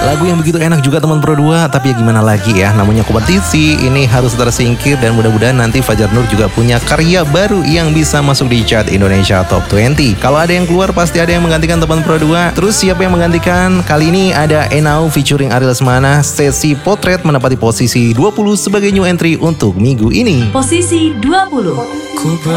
Lagu yang begitu enak juga teman Pro 2, tapi ya gimana lagi ya, namanya kompetisi, ini harus tersingkir dan mudah-mudahan nanti Fajar Nur juga punya karya baru yang bisa masuk di chart Indonesia Top 20. Kalau ada yang keluar pasti ada yang menggantikan teman Pro 2. Terus siapa yang menggantikan? Kali ini ada Enau featuring Ariel Lesmana, Sesi Potret menempati posisi 20 sebagai new entry untuk minggu ini. Posisi 20.